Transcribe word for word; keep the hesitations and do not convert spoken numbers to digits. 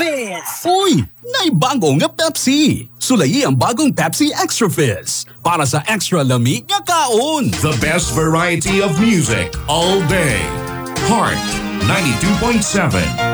Fizz! Uy! Naibago nga Pepsi! Sulayi ang bagong Pepsi Extra Fizz para sa extra lami nga kaon! The best variety of music all day. Heart ninety-two point seven.